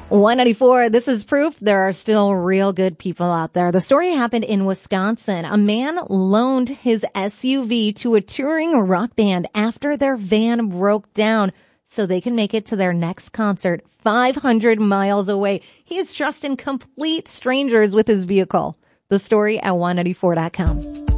194, this is proof there are still real good people out there. The story happened in Wisconsin. A man loaned his SUV to a touring rock band after their van broke down so they can make it to their next concert 500 miles away. He is trusting complete strangers with his vehicle. The story at 194.com.